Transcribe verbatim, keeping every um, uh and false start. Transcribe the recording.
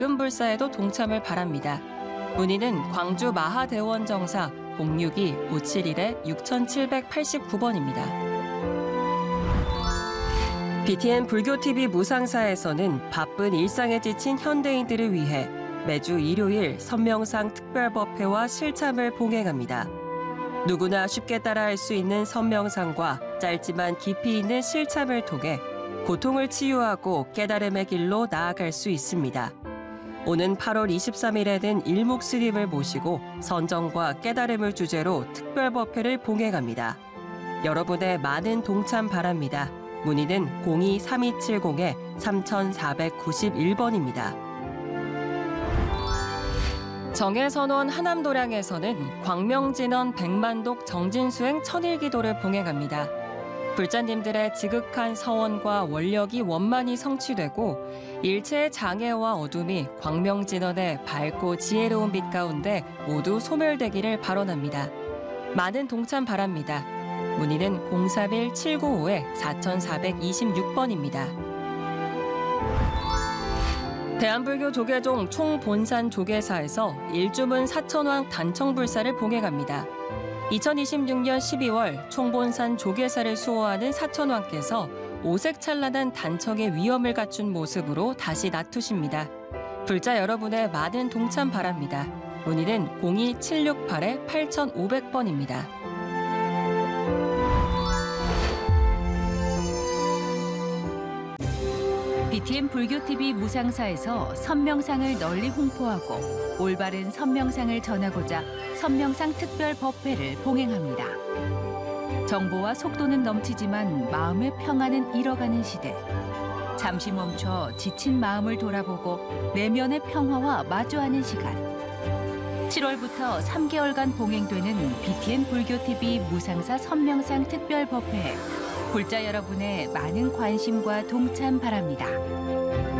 불사에도 동참을 바랍니다. 문의는 광주 마하대원 정사 공육이 오칠일 육칠팔구 번입니다. 비티엔 불교티비 무상사에서는 바쁜 일상에 지친 현대인들을 위해 매주 일요일 선명상 특별법회와 실참을 봉행합니다. 누구나 쉽게 따라할 수 있는 선명상과 짧지만 깊이 있는 실참을 통해 고통을 치유하고 깨달음의 길로 나아갈 수 있습니다. 오는 팔월 이십삼일에는 일목스님을 모시고 선정과 깨달음을 주제로 특별법회를 봉행합니다. 여러분의 많은 동참 바랍니다. 문의는 공이 삼이칠공 삼사구일 번입니다. 정해선원 하남도량에서는 광명진원 백만독 정진수행 천일기도를 봉행합니다. 불자님들의 지극한 서원과 원력이 원만히 성취되고 일체의 장애와 어둠이 광명진원의 밝고 지혜로운 빛 가운데 모두 소멸되기를 발언합니다. 많은 동참 바랍니다. 문의는 공삼일 칠구오 사사이육 번입니다. 대한불교 조계종 총본산 조계사에서 일주문 사천왕 단청불사를 봉행합니다. 이천이십육년 십이월 총본산 조계사를 수호하는 사천왕께서 오색찬란한 단청의 위엄을 갖춘 모습으로 다시 나투십니다. 불자 여러분의 많은 동참 바랍니다. 문의는 공이 칠육팔 팔오공 번입니다. 비티엔 불교티비 무상사에서 선명상을 널리 홍보하고 올바른 선명상을 전하고자 선명상 특별 법회를 봉행합니다. 정보와 속도는 넘치지만 마음의 평안은 잃어가는 시대. 잠시 멈춰 지친 마음을 돌아보고 내면의 평화와 마주하는 시간. 칠월부터 삼 개월간 봉행되는 비티엔 불교티비 무상사 선명상 특별 법회에 불자 여러분의 많은 관심과 동참 바랍니다.